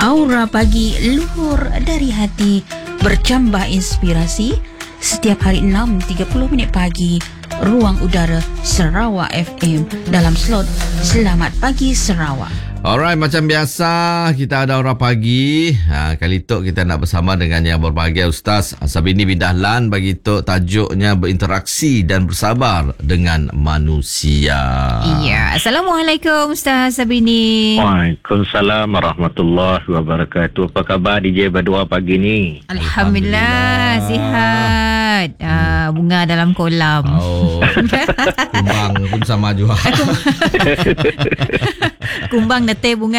Aura pagi luhur dari hati, bercambah inspirasi. Setiap hari 6.30 pagi, Ruang Udara Sarawak FM dalam slot Selamat Pagi Sarawak. Alright, macam biasa kita ada Aura Pagi. Kali tu kita nak bersama dengan yang berbahagia Ustaz Sabini bin Dahlan. Bagi tu tajuknya berinteraksi dan bersabar dengan manusia. Iya, Assalamualaikum Ustaz Sabini. Waalaikumsalam warahmatullahi wabarakatuh. Apa khabar DJ berdua pagi ni? Alhamdulillah sihat. Bunga dalam kolam. Oh, kumbang pun sama juga. Kumbang nete bunga